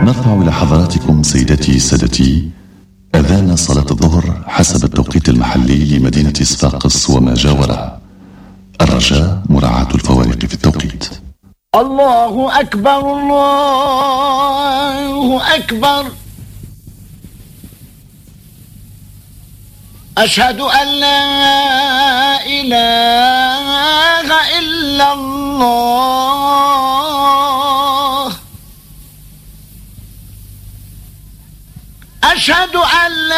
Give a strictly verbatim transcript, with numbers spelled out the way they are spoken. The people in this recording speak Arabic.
نرفع إلى حضراتكم سيدتي سادتي أذان صلاة الظهر حسب التوقيت المحلي لمدينة صفاقس وما جاورها. الرجاء مراعاة الفوارق في التوقيت. الله أكبر الله أكبر، أشهد أن لا إله إلا الله، أشهد أن لا